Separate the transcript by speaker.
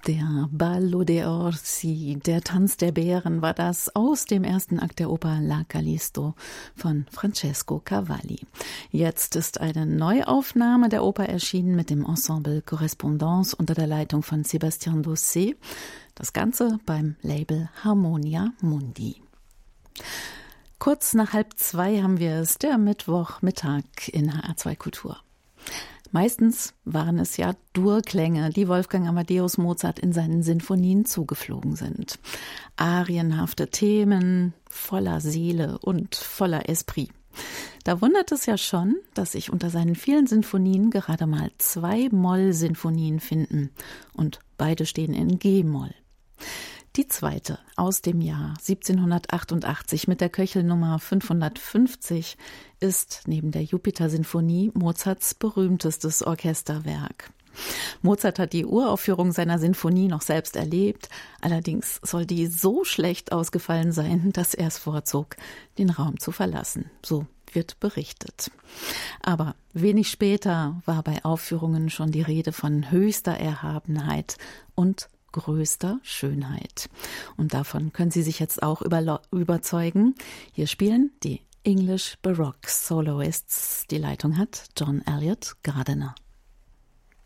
Speaker 1: Der Ballo dei Orsi, der Tanz der Bären, war das aus dem ersten Akt der Oper La Callisto von Francesco Cavalli. Jetzt ist eine Neuaufnahme der Oper erschienen mit dem Ensemble Correspondance unter der Leitung von Sébastien Dossé. Das Ganze beim Label Harmonia Mundi. Kurz nach 1:30 haben wir es, der Mittwochmittag in HR2 Kultur. Meistens waren es ja Durklänge, die Wolfgang Amadeus Mozart in seinen Sinfonien zugeflogen sind. Arienhafte Themen, voller Seele und voller Esprit. Da wundert es ja schon, dass sich unter seinen vielen Sinfonien gerade mal 2 Moll-Sinfonien finden. Und beide stehen in G-Moll. Die zweite aus dem Jahr 1788 mit der Köchelnummer 550 ist neben der Jupiter-Sinfonie Mozarts berühmtestes Orchesterwerk. Mozart hat die Uraufführung seiner Sinfonie noch selbst erlebt, allerdings soll die so schlecht ausgefallen sein, dass er es vorzog, den Raum zu verlassen. So wird berichtet. Aber wenig später war bei Aufführungen schon die Rede von höchster Erhabenheit und größter Schönheit. Und davon können Sie sich jetzt auch überzeugen. Hier spielen die English Baroque Soloists. Die Leitung hat John Elliott Gardiner.